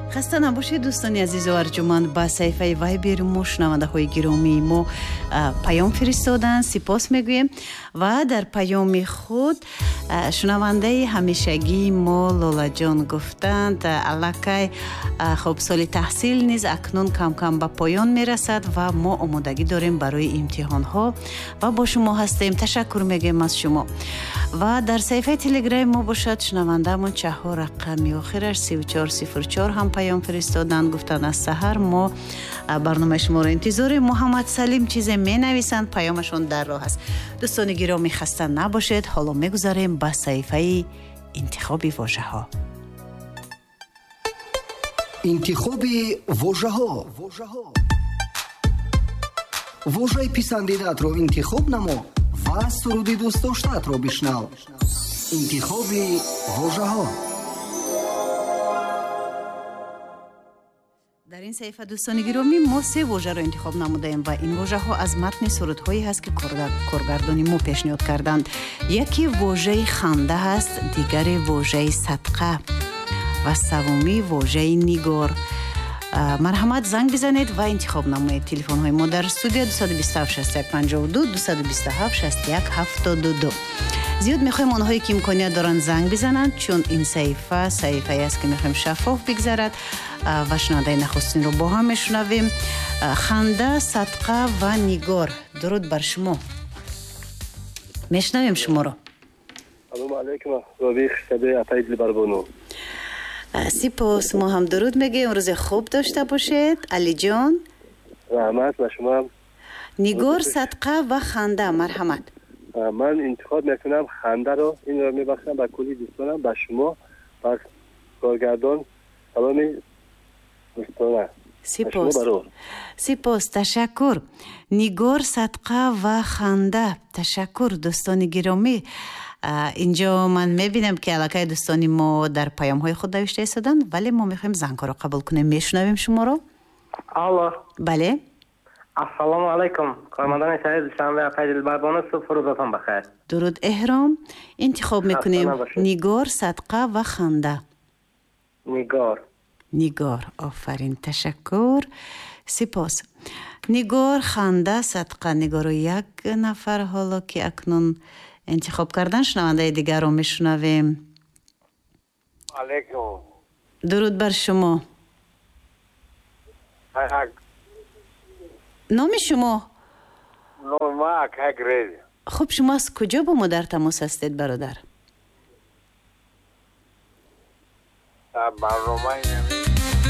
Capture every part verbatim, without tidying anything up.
خسته نباشید دوستان عزیز و ارجمند. با صفحه وایبر ما شنونده های گرامی ما پیام فرستادن، سپاس میگویم. و در پیام خود شنونده همیشگی ما لالا جان گفتند الکی خب سال تحصیل نیز اکنون کم کم به پایان میرسد و ما آمادگی داریم برای امتحان ها و با شما هستیم. تشکر میگیم از شما. و در صفحه تلگرام ما باشد شنونده من چهار رقمی آخرش سی و چهار صفر چهار هم پیام فرستادن، گفتن از سحر ما برنامه شما را انتظار. محمد سلیم چیز می نویسند، پیامشون در راه است. دوستان گرامی خسته نباشید. حالا میگذاریم به صفحه انتخابی واژه ها. انتخابی واژه ها. واژه پسندیدت را انتخاب نما و سرودی دوست داشتت را بشنو. انتخابی واژه ها. در این صفحه دوستان گرامی ما سه واژه را انتخاب نمودیم و این واژه ها از متن سرودهایی هست که کارگردانی ما پیشنهاد کردند. یکی واژه خنده هست، دیگری واژه صدقه و سومی واژه نگار. مرحمت زنگ بزنید و انتخاب نمایید. تلفن های ما در استودیو دو دو هفت شصت و یک پنجاه و دو دو دو هفت شصت و یک هفتاد و دو. زیاد میخوایم آنهایی که امکانیت دارن زنگ بزنند، چون این صفحه صفحه است که میخوایم شفاف بگذرد و شنونده نخستین رو با هم میشنویم. خنده، صدقه و نگار. درود بر شما. میشنویم شما رو. سلام علیکم. رابیخ صدای عطای دلبربانو. سپاس. ما هم درود میگیم. روز خوب داشته باشید علی جان. رحمت به شما هم. نگار، صدقه و خنده. مرحمت. من انتخاب میکنم خنده رو. این رو میبخشم به کلی دوستانم، به شما و کارگردان. سلامی دوستانم. سپاس. سپاس. تشکر. نگار، صدقه و خنده. تشکر دوستان گرامی. اینجا من میبینم که علاقه دوستانی ما در پیام های خود نوشته ایستادن، ولی ما میخوایم زنگ رو قبول کنیم. میشنویم شما رو. الو. بله. السلام علیکم. کارمندان شهر دوشنبه عطای دلبربانو، صبح روزتان بخیر. درود احرام. انتخاب میکنیم نگار، صدقه و خنده. نگار. نگار. آفرین. تشکر. سپاس. نگار، خنده، صدقه. نگار رو یک نفر حالا که اکنون انتخاب کردن. شنونده دیگر رو میشنویم. علیکم. درود بر شما. نام شما؟ نام اکرید. خب شما از کجا با ما در تماس هستید برادر؟ برنامه نمی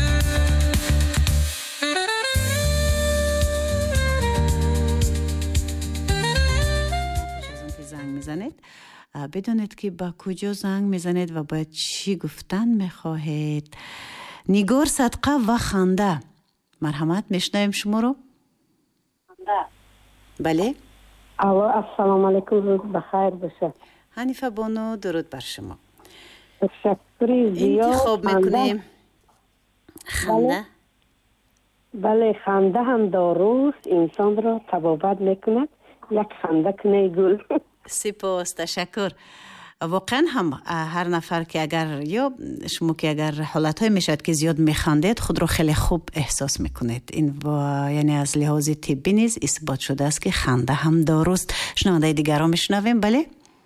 زنگ میزنید بدونید که با کجا زنگ میزنید و باید چی گفتن میخواهید. نگار، صدقه و خنده. مرحمت. میشنویم شما رو. خنده. بله. الو. السلام علیکم. روز بخیر باشه. حنیفه بانو. درود بر شما. تشکری زیاد. انتخاب میکنیم خنده. بله. خنده هم داروست، انسان را طبابت میکند. یک خنده کنه گل. سپاس. تشکر. واقعا هم هر نفر که اگر یا شما که اگر حالتهای میشد که زیاد میخندید خود رو خیلی خوب احساس میکنید. این و یعنی از لحاظ طبی نیز اثبات شده است که خنده هم داروست. شنونده دیگر رو میشنویم. بله.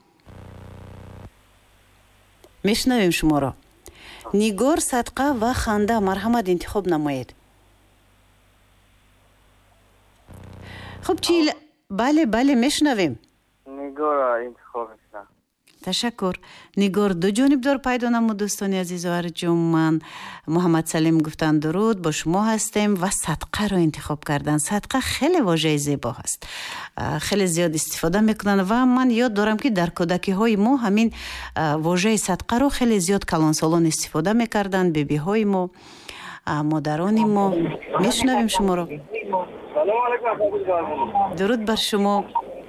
میشنویم شما رو. نگار، صدقه و خنده. مرحمت. انتخاب نمایید. خب چی ل... بله بله میشنویم. نگار انتخاب میکنم. تشکر. نگار دو جانبدار پیدا نمود. دوستانی عزیز و ارجمند، محمد سلیم گفتن درود با شما هستیم و صدقه رو انتخاب کردن. صدقه خیلی واژه زیبا هست، خیلی زیاد استفاده میکنن و من یاد دارم که در کودکی های ما همین واژه صدقه رو خیلی زیاد کلانسالان استفاده میکردن. بیبی های ما، مادران ما. میشنویم شما رو. سلام علیکم. درود بر شما.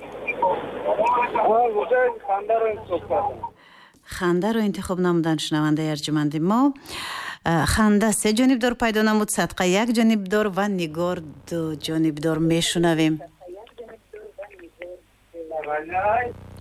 خنده رو انتخاب کردم. خنده رو انتخاب نمودن شنونده ارجمند ما. خنده سه جانب دار پیدا نمود، صدقه یک جانب دار و نگار دو جانب دار. میشنویم.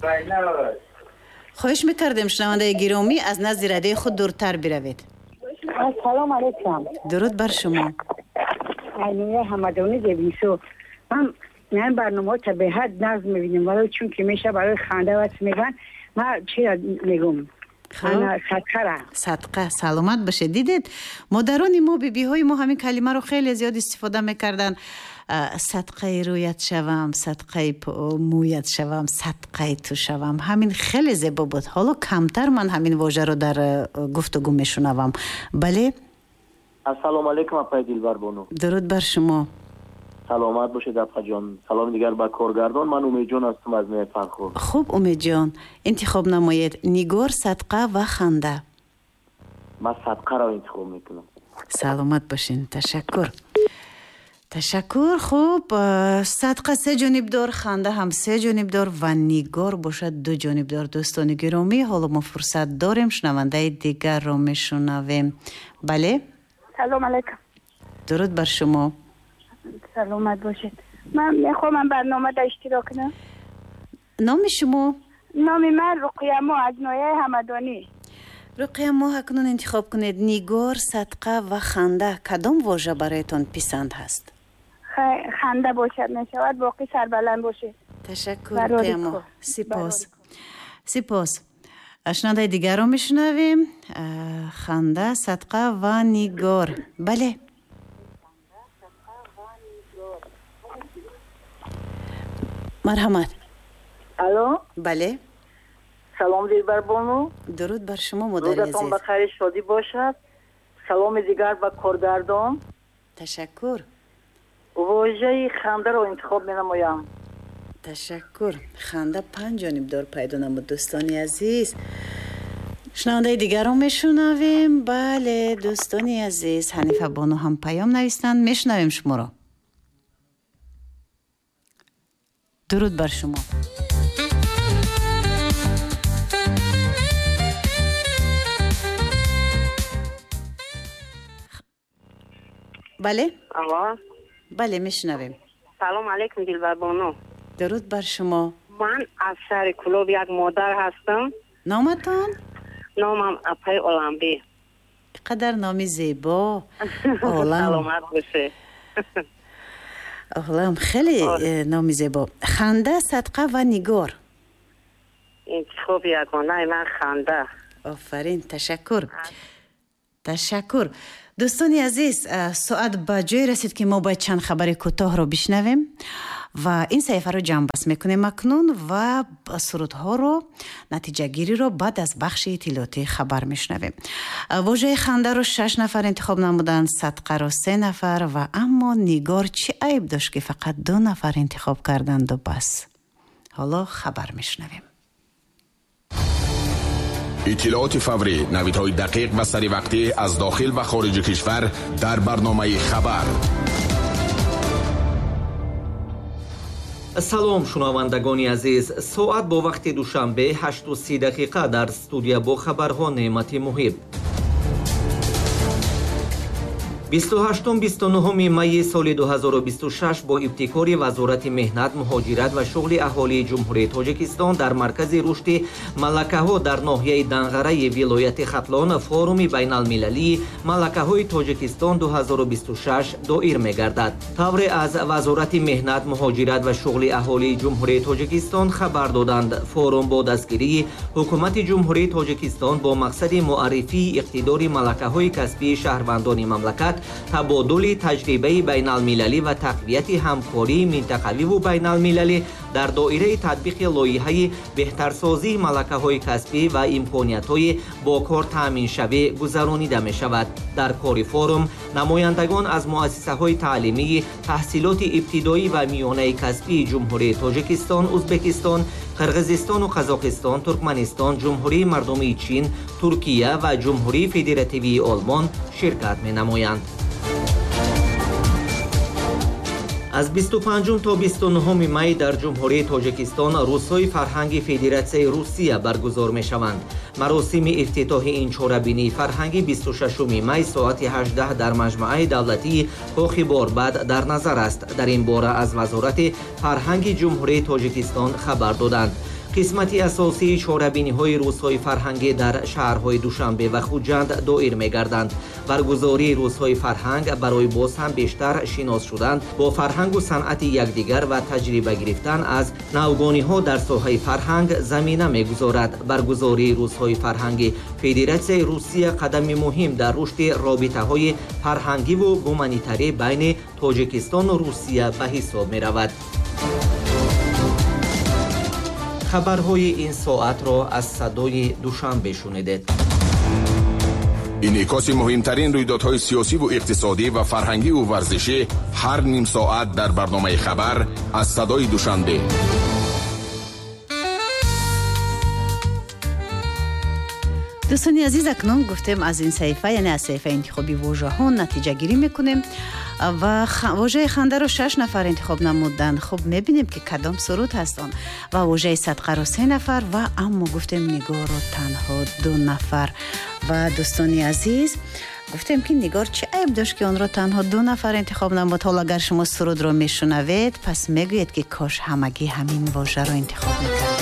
خواهش میکردیم شنونده گرامی از نزد رده خود دورتر بروید. салом алейкум. дуруд бар шумо. айнуя ҳамадони дебисо. ман ман барномаҳо та беҳад назм мебинам, вале чунки меша барои ханда васт меган, ман чира мегум. ана садқара. садқа. саломат бошед. дидед модарони мо, бибиҳои мо ҳамин калимаро хеле зиёд истифода мекардан. садқаи рӯят шавам, садқаи мӯят шавам, садқаи ту шавам. ҳамин хеле зебо буд. ҳоло камтар ман ҳамин вожаро дар гуфтугӯ мешунавам. бале? ассалому алейкум апай дилбарбону. дуруд бар шумо. саломат бошед апаҷон. саломи дигар ба коргардон. ман умедҷон ҳастам аз меҳ фархор. хуб умедҷон, интихоб намоед. нигор, садқа ва ханда. ман садқаро интихоб мекунам. саломат бошин. ташаккур. ташаккур. хуб, садқа се ҷонибдор, ханда ҳам се ҷонибдор ва нигор бошад ду ҷонибдор. дӯстони гиромӣ, ҳоло мо фурсат дорем шунавандаи дигарро мешунавем. бале? салом алейкум. дуруд бар шумо. саломат бошед. ман мехоҳам барномада иштирок кунам. номи шумо? номи ман руқиямо аз ноҳияи ҳамадонӣ. руқиямо, акнун интихоб кунед. нигор, садқа ва ханда кадом вожа бароятон писанд ҳаст? ханда бошад мешавад, боқӣ сарбаланд бошед. ташаккур руқиямо. сипос. сипос. ашнавандаи дигарро мешунавем. ханда, садқа ва нигор. бале? марҳамат. алло. бале? салом дилбарбону. дуруд бар шумо модари азиз. рӯзатон ба хайри шодӣ бошад. саломи дигар ба коргардон. ташаккур. вожаи хандаро интихоб менамоям. ташаккур. ханда панҷ ҷонибдор пайдо намуд. дӯстони азиз, шунавандаи дигарро мешунавем. бале, дӯстони азиз, ҳанифа бону ҳам паём навистанд. мешунавем шуморо. дуруд бар шумо. бале? алло. бале, мешунавем. салом алейкум дилбарбону. дуруд бар шумо. ман аз шаҳри Кулоб як модар ҳастам. номатон? номам апай Оламбӣ. қадар номи зебо. олам. саломат бошед. олам, хеле номи зебо. ханда, садқа ва нигор. интихоб ягон. най ман ханда. офарин, ташаккур. ташаккур. дӯстони азиз, соат ба ҷое расид ки мо бояд чанд хабари кӯтоҳро бишнавем ва ин саҳифаро ҷамъбаст мекунем акнун ва сурудҳоро, натиҷагириро баъд аз бахши иттилоъотии хабар мешнавем. вожаи хандаро шаш нафар интихоб намуданд, садқаро се нафар ва аммо нигор чӣ айб дошт ки фақат ду нафар интихоб карданду бас. ҳоло хабар мешнавем. иттилооти фаврӣ, навидҳои дақиқ ва саривақтӣ аз дохил ва хориҷи кишвар дар барномаи хабар. салом шунавандагони азиз, соат бо вақти душанбе ҳашту си дақиқа дар студия бо хабарҳо Неъмати Муҳиб. бисту ҳаштум бисту нуҳуми майи соли ду ҳазору бисту шаш бо ибтикори Вазорати меҳнат, муҳоҷират ва шуғли аҳолии Ҷумҳурии Тоҷикистон дар маркази рушди малакаҳо дар ноҳияи Данғараи вилояти Хатлон форуми байналмилалии малакаҳои Тоҷикистон ду ҳазору бисту шаш доир мегардад. тавре аз Вазорати меҳнат, муҳоҷират ва шуғли аҳолии Ҷумҳурии Тоҷикистон хабар доданд. Форум бо дастгирии ҳукумати Ҷумҳурии Тоҷикистон бо мақсади муаррифии иқтидори малакаҳои касбии шаҳрвандони мамлакат, табодули таҷрибаи байналмилалӣ ва тақвияти ҳамкории минтақавиву байналмилалӣ дар доираи татбиқи лоиҳаи беҳтарсозии малакаҳои касбӣ ва имкониятҳои бо кор таъминшавӣ гузаронида мешавад. Дар кори форум намояндагон аз муассисаҳои таълимии, таҳсилоти ибтидоӣ ва миёнаи касбии Ҷумҳурии Тоҷикистон, Узбекистон, Қирғизистону Қазоқистон, Туркманистон, Ҷумҳурии Мардумии Чин, Туркия ва Ҷумҳурии Федеративии Олмон ширкат менамоянд. аз бисту панҷум то бисту нуҳуми май дар Ҷумҳурии Тоҷикистон рӯзҳои фарҳанги Федератсияи Русия баргузор мешаванд. маросими ифтитоҳи ин чорабинии фарҳанги бисту шашуми май соати ҳаждаҳ дар маҷмӯаи давлатии Хохи Борбад дар назар аст. дар ин бора аз Вазорати фарҳанги Ҷумҳурии Тоҷикистон хабар доданд. қисмати асосии чорабиниҳои рӯзҳои фарҳангӣ дар шаҳрҳои Душанбе ва Хуҷанд доир мегарданд. баргузории рӯзҳои фарҳанг барои боз ҳам бештар шинос шудан, бо фарҳангу санъати якдигар ва таҷриба гирифтан аз навгониҳо дар соҳаи фарҳанг замина мегузорад. баргузории рӯзҳои фарҳанги Федератсияи Русия қадами муҳим дар рушди робитаҳои фарҳангиву гуманитарӣ байни Тоҷикистону Русия ба ҳисоб меравад. хабарҳои ин соатро аз садои Душанбе шунидед. инъикоси муҳимтарин рӯйдодҳои сиёсиву иқтисодӣ ва фарҳангиву варзишӣ ҳар ним соат дар барномаи хабар аз садои Душанбе. дӯстони азиз, акнун гуфтем аз ин саҳифа, яъне аз саҳифаи интихоби воҷаҳо натиҷагирӣ мекунем ва воҷаи хандаро шаш нафар интихоб намуданд. хуб, мебинем ки кадом суруд ҳаст он. ва воҷаи садқаро се нафар ва аммо гуфтем нигоро танҳо ду нафар. ва дӯстони азиз, гуфтем ки нигор чӣ айб дошт ки онро танҳо ду нафар интихоб намуд. ҳол агар шумо сурудро мешунавед, пас мегӯед ки кош ҳамагӣ ҳамин воҷаро интихоб мекардед.